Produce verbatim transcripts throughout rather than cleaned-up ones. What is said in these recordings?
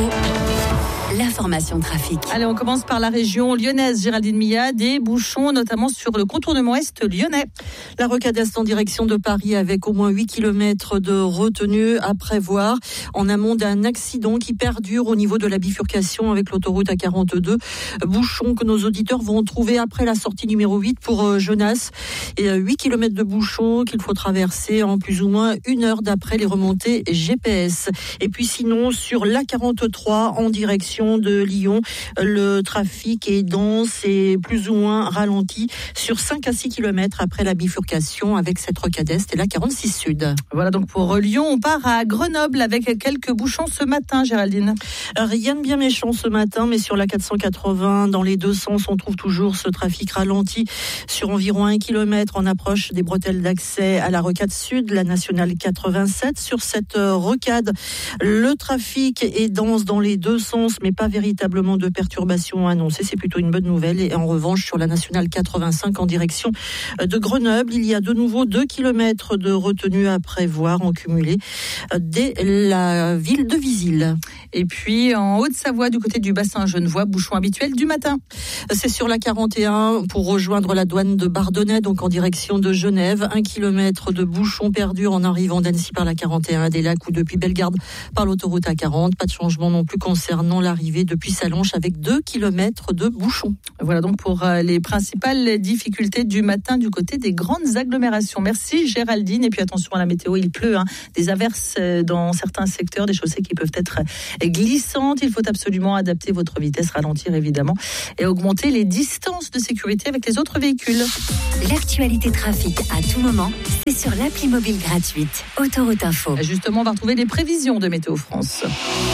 Info, l'information trafic. Allez, on commence par la région lyonnaise. Géraldine Millat, des bouchons, notamment sur le contournement est lyonnais. La rocade est en direction de Paris avec au moins huit kilomètres de retenue à prévoir en amont d'un accident qui perdure au niveau de la bifurcation avec l'autoroute A quarante-deux. Bouchons que nos auditeurs vont trouver après la sortie numéro huit pour Genasse. Et huit kilomètres de bouchons qu'il faut traverser en plus ou moins une heure d'après les remontées G P S. Et puis sinon, sur l'A quarante-trois en direction de Lyon, le trafic est dense et plus ou moins ralenti sur cinq à six kilomètres après la bifurcation avec cette rocade est et la quarante-six Sud. Voilà donc pour Lyon, on part à Grenoble avec quelques bouchons ce matin, Géraldine. Rien de bien méchant ce matin, mais sur la quatre cent quatre-vingts, dans les deux sens, on trouve toujours ce trafic ralenti sur environ un kilomètre en approche des bretelles d'accès à la rocade sud, la nationale quatre-vingt-sept. Sur cette rocade, le trafic est dense dans les deux sens, mais pas véritablement de perturbations annoncées. C'est plutôt une bonne nouvelle. Et en revanche, sur la nationale quatre-vingt-cinq en direction de Grenoble, il y a de nouveau deux kilomètres de retenue à prévoir en cumulé dès la ville de Visil. Et puis en Haute-Savoie, du côté du bassin genevois, bouchon habituel du matin. C'est sur la quarante et un pour rejoindre la douane de Bardonnay, donc en direction de Genève. Un kilomètre de bouchon perdure en arrivant d'Annecy par la quarante et un à des Lacs ou depuis Bellegarde par l'autoroute A quarante. Pas de changement non plus concernant l'arrivée depuis Sallanches avec deux kilomètres de bouchons. Voilà donc pour les principales difficultés du matin du côté des grandes agglomérations. Merci Géraldine. Et puis attention à la météo, il pleut, hein. Des averses dans certains secteurs, des chaussées qui peuvent être glissantes. Il faut absolument adapter votre vitesse, ralentir évidemment et augmenter les distances de sécurité avec les autres véhicules. L'actualité trafic à tout moment, c'est sur l'appli mobile gratuite Autoroute Info. Justement, on va retrouver les prévisions de Météo France.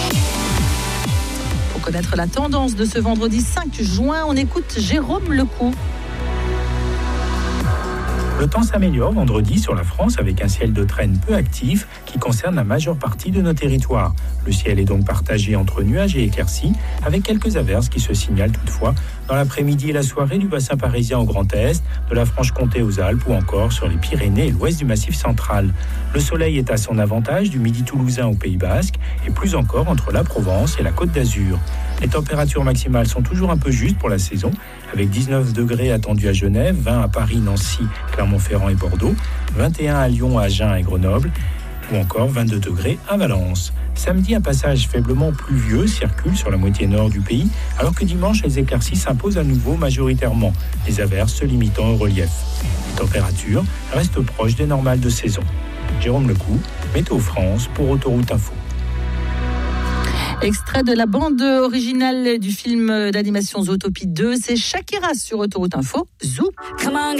Pour connaître la tendance de ce vendredi cinq juin, on écoute Jérôme Lecoux. Le temps s'améliore vendredi sur la France avec un ciel de traîne peu actif qui concerne la majeure partie de nos territoires. Le ciel est donc partagé entre nuages et éclaircies avec quelques averses qui se signalent toutefois dans l'après-midi et la soirée du bassin parisien au Grand Est, de la Franche-Comté aux Alpes ou encore sur les Pyrénées et l'ouest du Massif central. Le soleil est à son avantage du midi toulousain au Pays Basque et plus encore entre la Provence et la Côte d'Azur. Les températures maximales sont toujours un peu justes pour la saison, avec dix-neuf degrés attendus à Genève, vingt à Paris, Nancy, Clermont-Ferrand et Bordeaux, vingt et un à Lyon, Agen et Grenoble, ou encore vingt-deux degrés à Valence. Samedi, un passage faiblement pluvieux circule sur la moitié nord du pays, alors que dimanche, les éclaircies s'imposent à nouveau majoritairement, les averses se limitant au relief. Les températures restent proches des normales de saison. Jérôme Lecoux, Météo France pour Autoroute Info. Extrait de la bande originale du film d'animation Zootopie deux, c'est Shakira sur Autoroute Info. Zou.